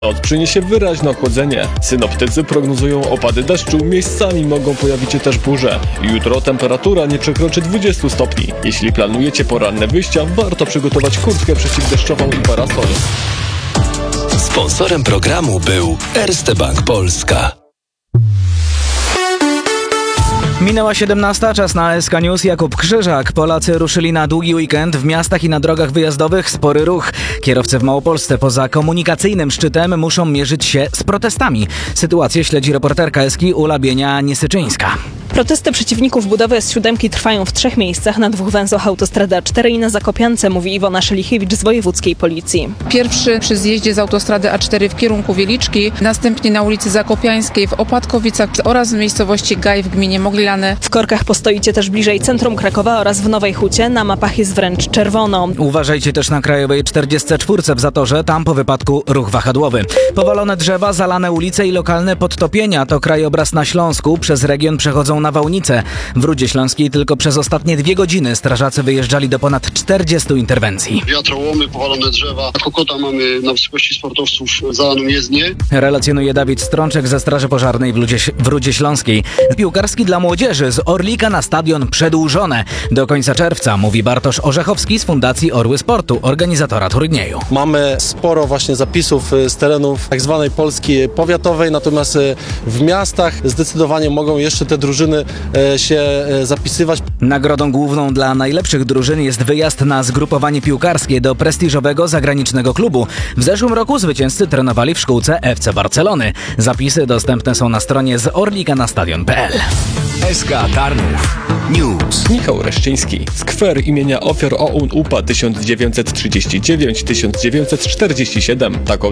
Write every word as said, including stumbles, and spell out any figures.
Noc przyniesie wyraźne ochłodzenie. Synoptycy prognozują opady deszczu, miejscami mogą pojawić się też burze. Jutro temperatura nie przekroczy dwudziestu stopni. Jeśli planujecie poranne wyjścia, warto przygotować kurtkę przeciwdeszczową i parasol. Sponsorem programu był Erste Bank Polska. Minęła siedemnasta, czas na S K News. Jakub Krzyżak. Polacy ruszyli na długi weekend. W miastach i na drogach wyjazdowych spory ruch. Kierowcy w Małopolsce poza komunikacyjnym szczytem muszą mierzyć się z protestami. Sytuację śledzi reporterka Eski Ula Bienia-Niesyczyńska. Protesty przeciwników budowy S siedem trwają w trzech miejscach, na dwóch węzłach autostrady A cztery i na Zakopiance, mówi Iwona Szelichiewicz z wojewódzkiej policji. Pierwszy przy zjeździe z autostrady A cztery w kierunku Wieliczki, następnie na ulicy Zakopiańskiej w Opatkowicach oraz w miejscowości Gaj w gminie Moglilany. W korkach postoicie też bliżej centrum Krakowa oraz w Nowej Hucie, na mapach jest wręcz czerwono. Uważajcie też na Krajowej czterdziestce czwórce w Zatorze, tam po wypadku ruch wahadłowy. Powalone drzewa, zalane ulice i lokalne podtopienia to krajobraz na Śląsku, przez region przechodzą na Wałnicę. W Rudzie Śląskiej tylko przez ostatnie dwie godziny strażacy wyjeżdżali do ponad czterdziestu interwencji. Wiatrołomy, powalone drzewa. Kokota mamy na wysokości sportowców zalaną jezdnię. Relacjonuje Dawid Strączek ze Straży Pożarnej w Rudzie, w Rudzie Śląskiej. Piłkarski dla młodzieży z Orlika na stadion przedłużone. Do końca czerwca, mówi Bartosz Orzechowski z Fundacji Orły Sportu, organizatora turnieju. Mamy sporo właśnie zapisów z terenów tak zwanej Polski powiatowej, natomiast w miastach zdecydowanie mogą jeszcze te drużyny się zapisywać. Nagrodą główną dla najlepszych drużyn jest wyjazd na zgrupowanie piłkarskie do prestiżowego zagranicznego klubu. W zeszłym roku zwycięzcy trenowali w szkółce F C Barcelony. Zapisy dostępne są na stronie z orlika na stadion kropka p l. S K Tarnów News. Michał Reszczyński. Skwer imienia ofiar O U N U P A tysiąc dziewięćset trzydzieści dziewięć do tysiąc dziewięćset czterdzieści siedem. Taką